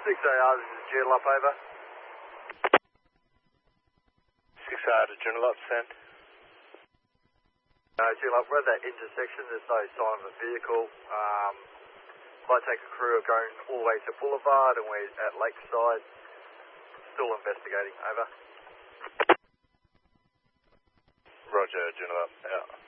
6AR, this is Joondalup, over. 6AR to Joondalup, send. Joondalup, we're at that intersection, there's no sign of a vehicle. Might take a crew going all the way to Boulevard and we're at Lakeside. Still investigating, over. Roger, Joondalup, out.